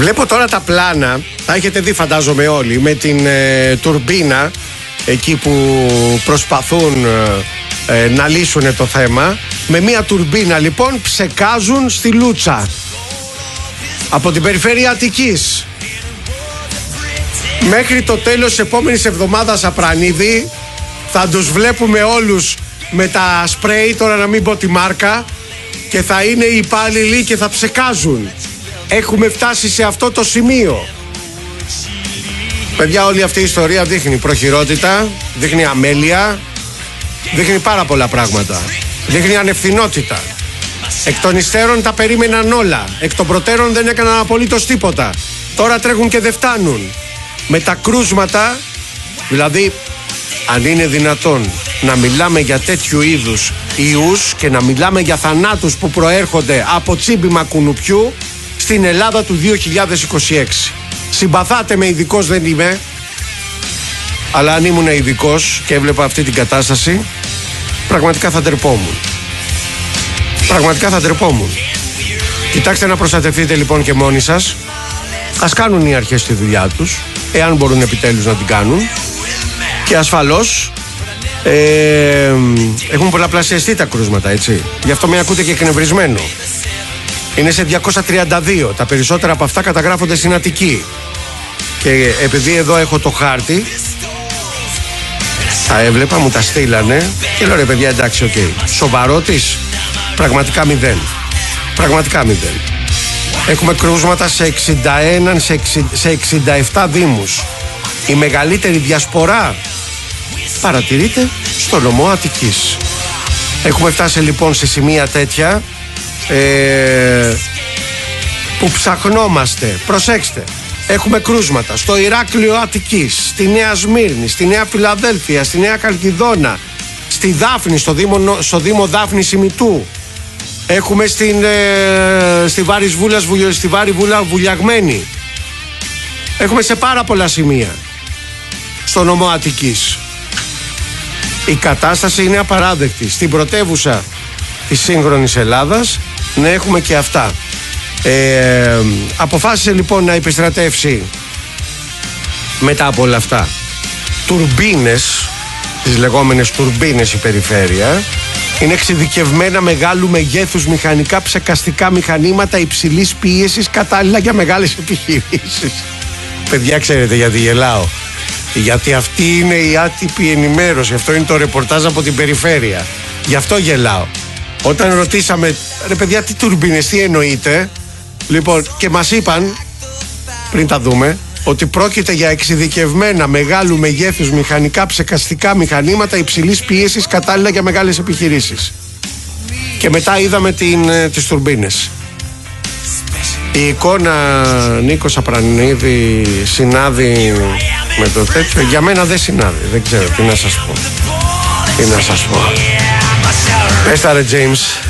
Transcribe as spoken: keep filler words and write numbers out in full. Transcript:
Βλέπω τώρα τα πλάνα, τα έχετε δει φαντάζομαι όλοι, με την ε, τουρμπίνα εκεί που προσπαθούν ε, ε, να λύσουν το θέμα. Με μια τουρμπίνα λοιπόν ψεκάζουν στη Λούτσα από την περιφέρεια Αττικής. Μέχρι το τέλος της επόμενης εβδομάδας, Απρανίδη, θα τους βλέπουμε όλους με τα σπρέι, τώρα να μην πω τη μάρκα, και θα είναι οι υπάλληλοι και θα ψεκάζουν. Έχουμε φτάσει σε αυτό το σημείο. Παιδιά, όλη αυτή η ιστορία δείχνει προχειρότητα, δείχνει αμέλεια, δείχνει πάρα πολλά πράγματα. Δείχνει ανευθυνότητα. Εκ των υστέρων τα περίμεναν όλα. Εκ των προτέρων δεν έκαναν απολύτως τίποτα. Τώρα τρέχουν και δεν φτάνουν. Με τα κρούσματα, δηλαδή, αν είναι δυνατόν να μιλάμε για τέτοιου είδους ιούς και να μιλάμε για θανάτους που προέρχονται από τσίμπημα κουνουπιού στην Ελλάδα του δύο χιλιάδες είκοσι έξι. Συμπαθάτε με, ειδικός δεν είμαι, αλλά αν ήμουν ειδικός και έβλεπα αυτή την κατάσταση, πραγματικά θα ντρεπόμουν. Πραγματικά θα ντρεπόμουν. Κοιτάξτε να προστατευτείτε λοιπόν και μόνοι σας. Ας κάνουν οι αρχές τη δουλειά τους, εάν μπορούν επιτέλους να την κάνουν. Και ασφαλώς ε, έχουν πολλαπλασιαστεί τα κρούσματα, έτσι. Γι' αυτό με ακούτε και εκνευρισμένο. Είναι σε διακόσια τριάντα δύο. Τα περισσότερα από αυτά καταγράφονται στην Αττική. Και επειδή εδώ έχω το χάρτη, τα έβλεπα, μου τα στείλανε και λέω, ρε παιδιά, εντάξει, οκ. Okay. Σοβαρότης, πραγματικά μηδέν. Πραγματικά μηδέν. Έχουμε κρούσματα σε εξήντα ένα, σε εξήντα επτά δήμους. Η μεγαλύτερη διασπορά παρατηρείται στο νομό Αττικής. Έχουμε φτάσει λοιπόν σε σημεία τέτοια ε, που ψαχνόμαστε. Προσέξτε, έχουμε κρούσματα στο Ηράκλειο Αττικής, στη Νέα Σμύρνη, στη Νέα Φιλαδέλφια, στη Νέα Καλκιδόνα, στη Δάφνη, στο Δήμο, στο Δήμο Δάφνης Ημιτού. Έχουμε στην, ε, στη Βάρη Βούλας, στη Βάρη Βούλα Βουλιαγμένη. Έχουμε σε πάρα πολλά σημεία στο νομό Αττικής. Η κατάσταση είναι απαράδεκτη. Στην πρωτεύουσα της σύγχρονης Ελλάδας να έχουμε και αυτά. Ε, αποφάσισε λοιπόν να επιστρατεύσει μετά από όλα αυτά τουρμπίνες, τις λεγόμενες τουρμπίνες η περιφέρεια. Είναι εξειδικευμένα μεγάλου μεγέθους μηχανικά ψεκαστικά μηχανήματα υψηλής πίεσης, κατάλληλα για μεγάλες επιχειρήσεις. Παιδιά, ξέρετε γιατί γελάω? Γιατί αυτή είναι η άτυπη ενημέρωση. Αυτό είναι το ρεπορτάζ από την περιφέρεια. Γι' αυτό γελάω. Όταν ρωτήσαμε, ρε παιδιά, τι τουρμπίνες, τι εννοείτε? Λοιπόν, και μας είπαν, πριν τα δούμε, ότι πρόκειται για εξειδικευμένα μεγάλου μεγέθους μηχανικά ψεκαστικά μηχανήματα υψηλής πίεσης, κατάλληλα για μεγάλες επιχειρήσεις. Και μετά είδαμε την, τις τουρμπίνες. Η εικόνα Νίκος Απρανίδη συνάδει με το τέτοιο? Για μένα δεν συνάδει. Δεν ξέρω τι να σας πω. Τι να σας πω. Πες τα ρε James.